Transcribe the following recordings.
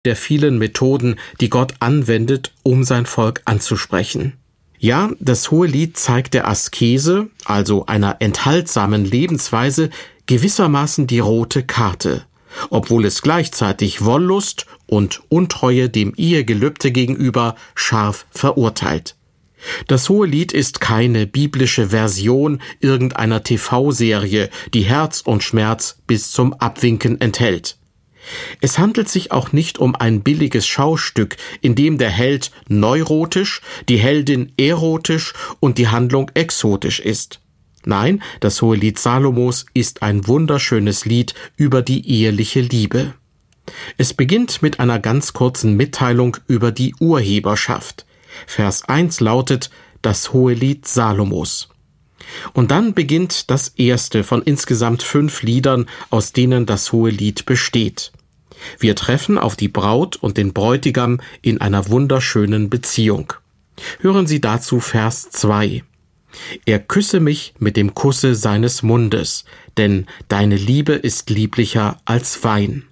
der vielen Methoden, die Gott anwendet, um sein Volk anzusprechen. Ja, das Hohelied zeigt der Askese, also einer enthaltsamen Lebensweise, gewissermaßen die rote Karte, obwohl es gleichzeitig Wollust und Untreue dem Ehegelübde gegenüber scharf verurteilt. Das Hohelied ist keine biblische Version irgendeiner TV-Serie, die Herz und Schmerz bis zum Abwinken enthält. Es handelt sich auch nicht um ein billiges Schaustück, in dem der Held neurotisch, die Heldin erotisch und die Handlung exotisch ist. Nein, das Hohelied Salomos ist ein wunderschönes Lied über die eheliche Liebe. Es beginnt mit einer ganz kurzen Mitteilung über die Urheberschaft. Vers 1 lautet das Hohelied Salomos. Und dann beginnt das erste von insgesamt 5 Liedern, aus denen das Hohelied besteht. Wir treffen auf die Braut und den Bräutigam in einer wunderschönen Beziehung. Hören Sie dazu Vers 2. Er küsse mich mit dem Kusse seines Mundes, denn deine Liebe ist lieblicher als Wein.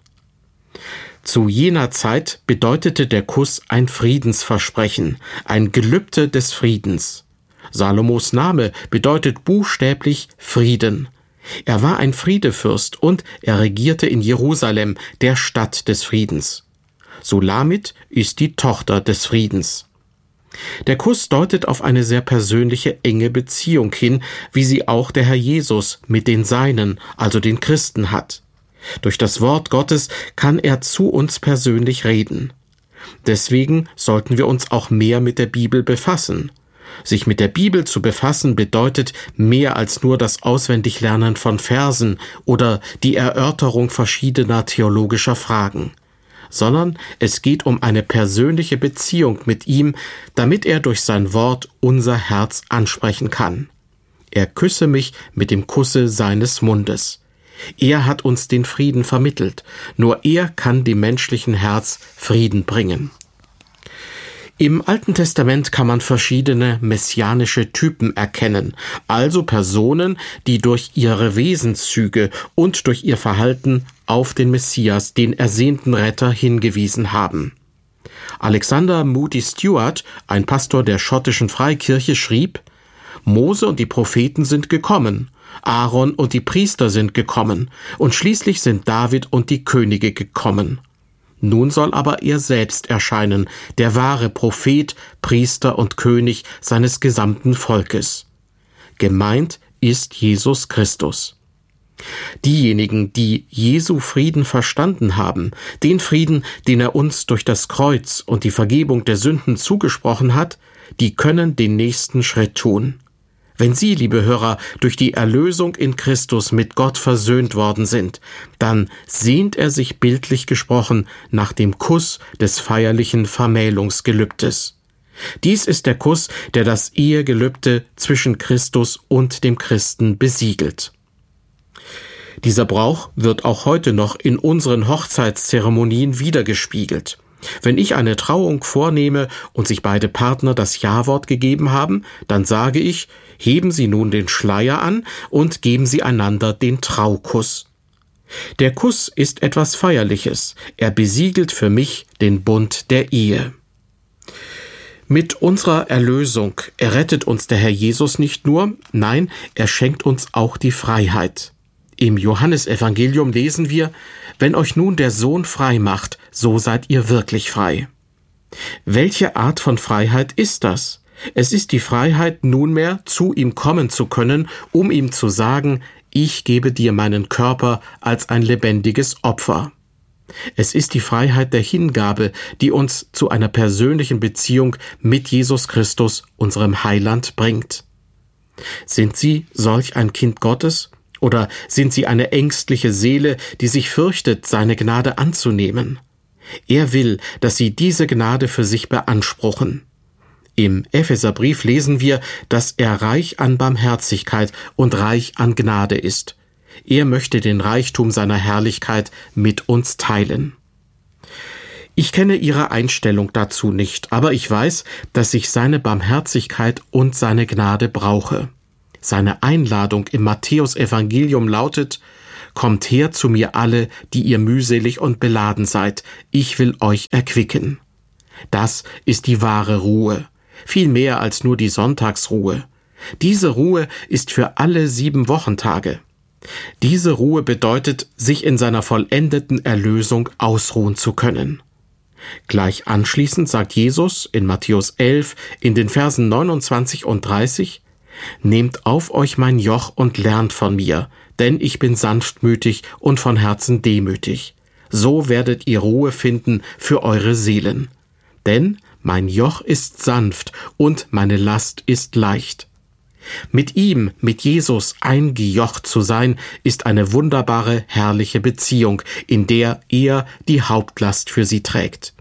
Zu jener Zeit bedeutete der Kuss ein Friedensversprechen, ein Gelübde des Friedens. Salomos Name bedeutet buchstäblich Frieden. Er war ein Friedefürst und er regierte in Jerusalem, der Stadt des Friedens. Sulamit ist die Tochter des Friedens. Der Kuss deutet auf eine sehr persönliche, enge Beziehung hin, wie sie auch der Herr Jesus mit den Seinen, also den Christen, hat. Durch das Wort Gottes kann er zu uns persönlich reden. Deswegen sollten wir uns auch mehr mit der Bibel befassen. Sich mit der Bibel zu befassen bedeutet mehr als nur das Auswendiglernen von Versen oder die Erörterung verschiedener theologischer Fragen, sondern es geht um eine persönliche Beziehung mit ihm, damit er durch sein Wort unser Herz ansprechen kann. Er küsse mich mit dem Kusse seines Mundes. Er hat uns den Frieden vermittelt. Nur er kann dem menschlichen Herz Frieden bringen. Im Alten Testament kann man verschiedene messianische Typen erkennen, also Personen, die durch ihre Wesenszüge und durch ihr Verhalten auf den Messias, den ersehnten Retter, hingewiesen haben. Alexander Moody Stuart, ein Pastor der schottischen Freikirche, schrieb: Mose und die Propheten sind gekommen, Aaron und die Priester sind gekommen, und schließlich sind David und die Könige gekommen. Nun soll aber er selbst erscheinen, der wahre Prophet, Priester und König seines gesamten Volkes. Gemeint ist Jesus Christus. Diejenigen, die Jesu Frieden verstanden haben, den Frieden, den er uns durch das Kreuz und die Vergebung der Sünden zugesprochen hat, die können den nächsten Schritt tun. Wenn Sie, liebe Hörer, durch die Erlösung in Christus mit Gott versöhnt worden sind, dann sehnt er sich bildlich gesprochen nach dem Kuss des feierlichen Vermählungsgelübdes. Dies ist der Kuss, der das Ehegelübde zwischen Christus und dem Christen besiegelt. Dieser Brauch wird auch heute noch in unseren Hochzeitszeremonien wiedergespiegelt. Wenn ich eine Trauung vornehme und sich beide Partner das Ja-Wort gegeben haben, dann sage ich: Heben Sie nun den Schleier an und geben Sie einander den Traukuss. Der Kuss ist etwas Feierliches. Er besiegelt für mich den Bund der Ehe. Mit unserer Erlösung errettet uns der Herr Jesus nicht nur, nein, er schenkt uns auch die Freiheit. Im Johannesevangelium lesen wir: Wenn euch nun der Sohn frei macht, so seid ihr wirklich frei. Welche Art von Freiheit ist das? Es ist die Freiheit, nunmehr zu ihm kommen zu können, um ihm zu sagen: Ich gebe dir meinen Körper als ein lebendiges Opfer. Es ist die Freiheit der Hingabe, die uns zu einer persönlichen Beziehung mit Jesus Christus, unserem Heiland, bringt. Sind Sie solch ein Kind Gottes? Oder sind Sie eine ängstliche Seele, die sich fürchtet, seine Gnade anzunehmen? Er will, dass Sie diese Gnade für sich beanspruchen. Im Epheserbrief lesen wir, dass er reich an Barmherzigkeit und reich an Gnade ist. Er möchte den Reichtum seiner Herrlichkeit mit uns teilen. Ich kenne Ihre Einstellung dazu nicht, aber ich weiß, dass ich seine Barmherzigkeit und seine Gnade brauche. Seine Einladung im Matthäus-Evangelium lautet: kommt her zu mir alle, die ihr mühselig und beladen seid, ich will euch erquicken. Das ist die wahre Ruhe, viel mehr als nur die Sonntagsruhe. Diese Ruhe ist für alle 7 Wochentage. Diese Ruhe bedeutet, sich in seiner vollendeten Erlösung ausruhen zu können. Gleich anschließend sagt Jesus in Matthäus 11 in den Versen 29 und 30: Nehmt auf euch mein Joch und lernt von mir, denn ich bin sanftmütig und von Herzen demütig. So werdet ihr Ruhe finden für eure Seelen. Denn mein Joch ist sanft und meine Last ist leicht. Mit ihm, mit Jesus eingejocht zu sein, ist eine wunderbare, herrliche Beziehung, in der er die Hauptlast für sie trägt.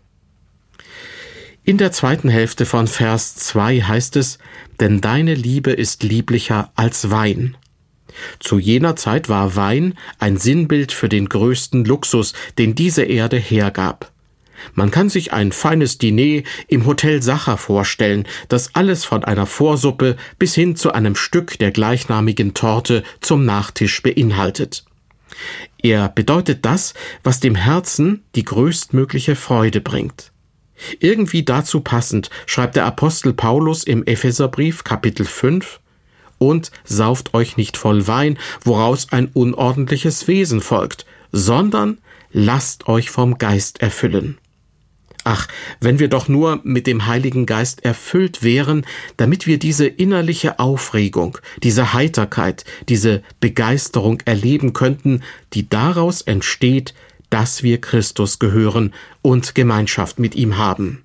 In der zweiten Hälfte von Vers 2 heißt es: Denn deine Liebe ist lieblicher als Wein. Zu jener Zeit war Wein ein Sinnbild für den größten Luxus, den diese Erde hergab. Man kann sich ein feines Diner im Hotel Sacher vorstellen, das alles von einer Vorsuppe bis hin zu einem Stück der gleichnamigen Torte zum Nachtisch beinhaltet. Er bedeutet das, was dem Herzen die größtmögliche Freude bringt. Irgendwie dazu passend schreibt der Apostel Paulus im Epheserbrief Kapitel 5: Und sauft euch nicht voll Wein, woraus ein unordentliches Wesen folgt, sondern lasst euch vom Geist erfüllen. Ach, wenn wir doch nur mit dem Heiligen Geist erfüllt wären, damit wir diese innerliche Aufregung, diese Heiterkeit, diese Begeisterung erleben könnten, die daraus entsteht, dass wir Christus gehören und Gemeinschaft mit ihm haben.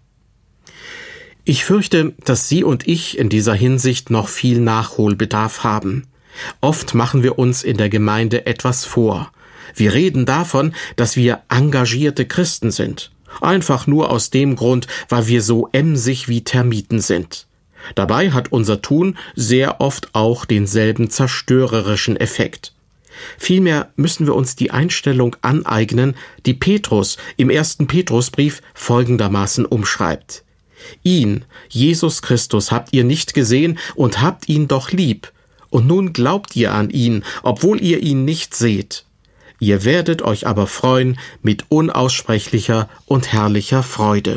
Ich fürchte, dass Sie und ich in dieser Hinsicht noch viel Nachholbedarf haben. Oft machen wir uns in der Gemeinde etwas vor. Wir reden davon, dass wir engagierte Christen sind. Einfach nur aus dem Grund, weil wir so emsig wie Termiten sind. Dabei hat unser Tun sehr oft auch denselben zerstörerischen Effekt. Vielmehr müssen wir uns die Einstellung aneignen, die Petrus im 1. Petrusbrief folgendermaßen umschreibt: Ihn, Jesus Christus, habt ihr nicht gesehen und habt ihn doch lieb. Und nun glaubt ihr an ihn, obwohl ihr ihn nicht seht. Ihr werdet euch aber freuen mit unaussprechlicher und herrlicher Freude.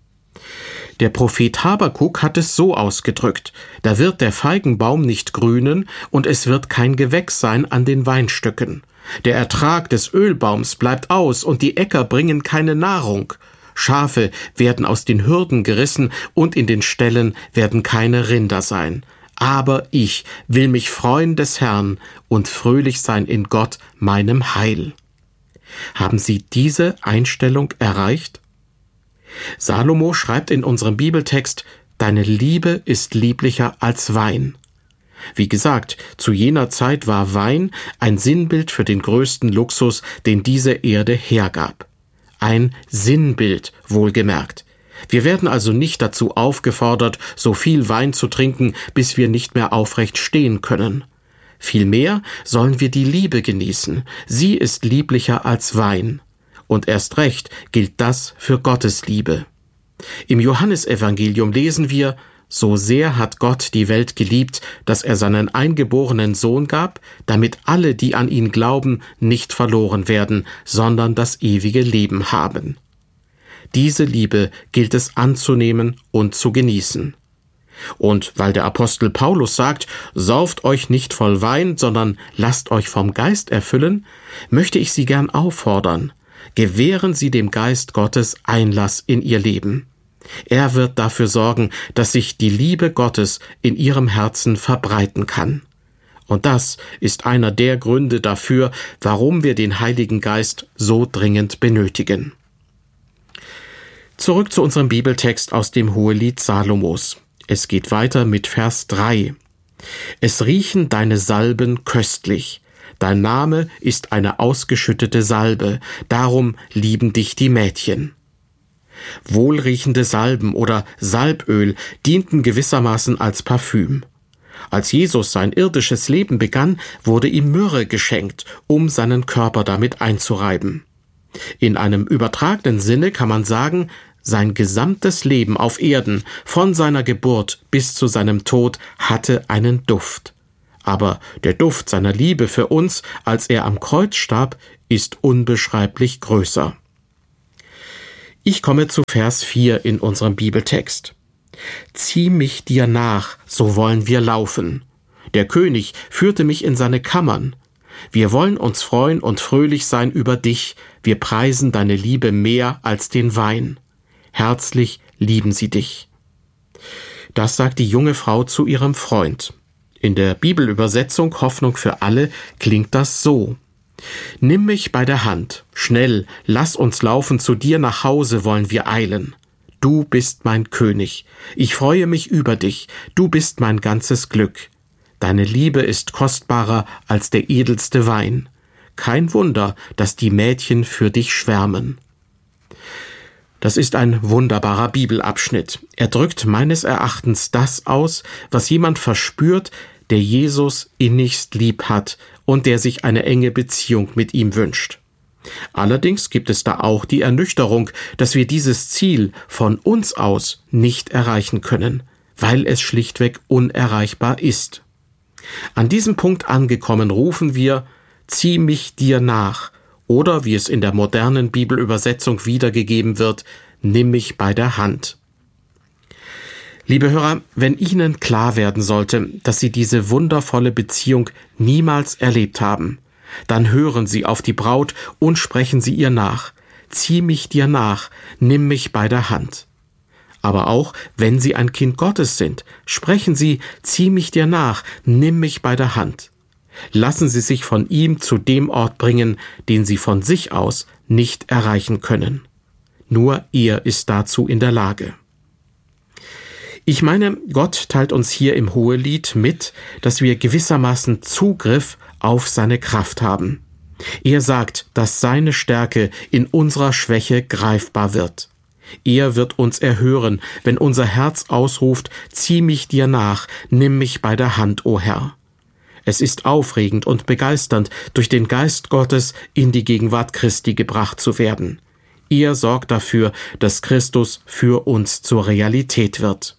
Der Prophet Habakuk hat es so ausgedrückt: Da wird der Feigenbaum nicht grünen und es wird kein Gewächs sein an den Weinstöcken. Der Ertrag des Ölbaums bleibt aus und die Äcker bringen keine Nahrung. Schafe werden aus den Hürden gerissen und in den Ställen werden keine Rinder sein. Aber ich will mich freuen des Herrn und fröhlich sein in Gott, meinem Heil. Haben Sie diese Einstellung erreicht? Salomo schreibt in unserem Bibeltext: Deine Liebe ist lieblicher als Wein. Wie gesagt, zu jener Zeit war Wein ein Sinnbild für den größten Luxus, den diese Erde hergab. Ein Sinnbild, wohlgemerkt. Wir werden also nicht dazu aufgefordert, so viel Wein zu trinken, bis wir nicht mehr aufrecht stehen können. Vielmehr sollen wir die Liebe genießen. Sie ist lieblicher als Wein. Und erst recht gilt das für Gottes Liebe. Im Johannesevangelium lesen wir: So sehr hat Gott die Welt geliebt, dass er seinen eingeborenen Sohn gab, damit alle, die an ihn glauben, nicht verloren werden, sondern das ewige Leben haben. Diese Liebe gilt es anzunehmen und zu genießen. Und weil der Apostel Paulus sagt: Sauft euch nicht voll Wein, sondern lasst euch vom Geist erfüllen, möchte ich Sie gern auffordern: Gewähren Sie dem Geist Gottes Einlass in Ihr Leben. Er wird dafür sorgen, dass sich die Liebe Gottes in Ihrem Herzen verbreiten kann. Und das ist einer der Gründe dafür, warum wir den Heiligen Geist so dringend benötigen. Zurück zu unserem Bibeltext aus dem Hohelied Salomos. Es geht weiter mit Vers 3. Es riechen deine Salben köstlich. Dein Name ist eine ausgeschüttete Salbe, darum lieben dich die Mädchen. Wohlriechende Salben oder Salböl dienten gewissermaßen als Parfüm. Als Jesus sein irdisches Leben begann, wurde ihm Myrrhe geschenkt, um seinen Körper damit einzureiben. In einem übertragenen Sinne kann man sagen, sein gesamtes Leben auf Erden, von seiner Geburt bis zu seinem Tod, hatte einen Duft. aber der Duft seiner Liebe für uns, als er am Kreuz starb, ist unbeschreiblich größer. Ich komme zu Vers 4 in unserem Bibeltext. Zieh mich dir nach, so wollen wir laufen. Der König führte mich in seine Kammern. Wir wollen uns freuen und fröhlich sein über dich. Wir preisen deine Liebe mehr als den Wein. Herzlich lieben sie dich. Das sagt die junge Frau zu ihrem Freund. In der Bibelübersetzung Hoffnung für alle klingt das so. Nimm mich bei der Hand, schnell, lass uns laufen, zu dir nach Hause wollen wir eilen. Du bist mein König, ich freue mich über dich, du bist mein ganzes Glück. Deine Liebe ist kostbarer als der edelste Wein. Kein Wunder, dass die Mädchen für dich schwärmen. Das ist ein wunderbarer Bibelabschnitt. Er drückt meines Erachtens das aus, was jemand verspürt, der Jesus innigst lieb hat und der sich eine enge Beziehung mit ihm wünscht. Allerdings gibt es da auch die Ernüchterung, dass wir dieses Ziel von uns aus nicht erreichen können, weil es schlichtweg unerreichbar ist. An diesem Punkt angekommen rufen wir, zieh mich dir nach, oder wie es in der modernen Bibelübersetzung wiedergegeben wird, nimm mich bei der Hand. Liebe Hörer, wenn Ihnen klar werden sollte, dass Sie diese wundervolle Beziehung niemals erlebt haben, dann hören Sie auf die Braut und sprechen Sie ihr nach. Zieh mich dir nach, nimm mich bei der Hand. Aber auch, wenn Sie ein Kind Gottes sind, sprechen Sie, zieh mich dir nach, nimm mich bei der Hand. Lassen Sie sich von ihm zu dem Ort bringen, den Sie von sich aus nicht erreichen können. Nur er ist dazu in der Lage. Ich meine, Gott teilt uns hier im Hohelied mit, dass wir gewissermaßen Zugriff auf seine Kraft haben. Er sagt, dass seine Stärke in unserer Schwäche greifbar wird. Er wird uns erhören, wenn unser Herz ausruft, zieh mich dir nach, nimm mich bei der Hand, o Herr. Es ist aufregend und begeisternd, durch den Geist Gottes in die Gegenwart Christi gebracht zu werden. Er sorgt dafür, dass Christus für uns zur Realität wird.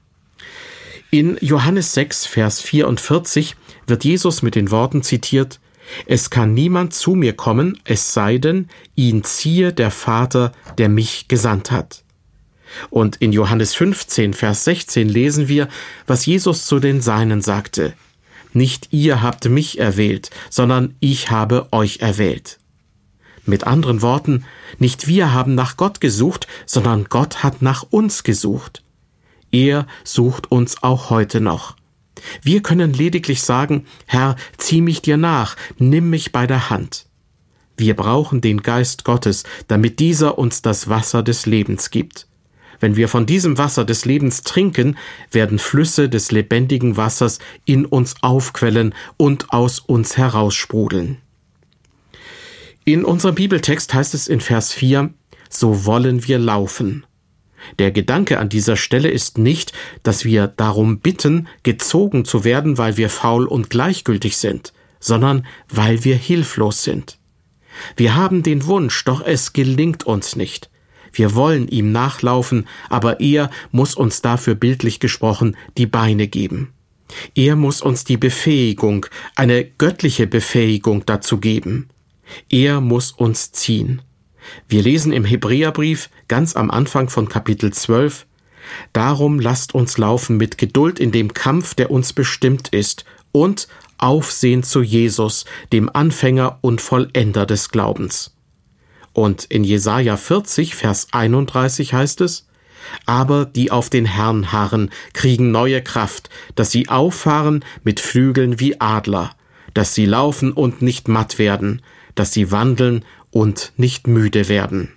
In Johannes 6, Vers 44 wird Jesus mit den Worten zitiert, es kann niemand zu mir kommen, es sei denn, ihn ziehe der Vater, der mich gesandt hat. Und in Johannes 15, Vers 16 lesen wir, was Jesus zu den Seinen sagte. Nicht ihr habt mich erwählt, sondern ich habe euch erwählt. Mit anderen Worten, nicht wir haben nach Gott gesucht, sondern Gott hat nach uns gesucht. Er sucht uns auch heute noch. Wir können lediglich sagen, Herr, zieh mich dir nach, nimm mich bei der Hand. Wir brauchen den Geist Gottes, damit dieser uns das Wasser des Lebens gibt. Wenn wir von diesem Wasser des Lebens trinken, werden Flüsse des lebendigen Wassers in uns aufquellen und aus uns heraussprudeln. In unserem Bibeltext heißt es in Vers 4, so wollen wir laufen. Der Gedanke an dieser Stelle ist nicht, dass wir darum bitten, gezogen zu werden, weil wir faul und gleichgültig sind, sondern weil wir hilflos sind. Wir haben den Wunsch, doch es gelingt uns nicht. Wir wollen ihm nachlaufen, aber er muss uns dafür bildlich gesprochen die Beine geben. Er muss uns die Befähigung, eine göttliche Befähigung dazu geben. Er muss uns ziehen. Wir lesen im Hebräerbrief ganz am Anfang von Kapitel 12, darum lasst uns laufen mit Geduld in dem Kampf, der uns bestimmt ist, und Aufsehen zu Jesus, dem Anfänger und Vollender des Glaubens. Und in Jesaja 40, Vers 31 heißt es, aber die auf den Herrn harren, kriegen neue Kraft, dass sie auffahren mit Flügeln wie Adler, dass sie laufen und nicht matt werden, dass sie wandeln und nicht müde werden.